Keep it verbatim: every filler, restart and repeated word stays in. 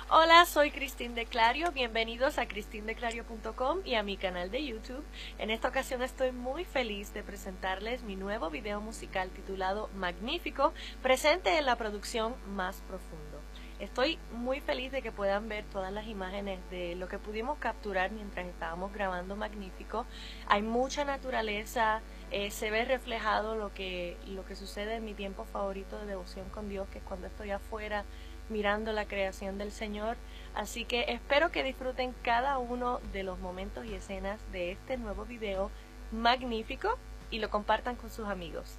Hola, soy Cristín de Clario, bienvenidos a cristin de clario punto com y a mi canal de YouTube. En esta ocasión estoy muy feliz de presentarles mi nuevo video musical titulado Magnífico, presente en la producción Más Profundo. Estoy muy feliz de que puedan ver todas las imágenes de lo que pudimos capturar mientras estábamos grabando Magnífico. Hay mucha naturaleza, eh, se ve reflejado lo que, lo que sucede en mi tiempo favorito de devoción con Dios, que es cuando estoy afuera mirando la creación del Señor. Así que espero que disfruten cada uno de los momentos y escenas de este nuevo video Magnífico y lo compartan con sus amigos.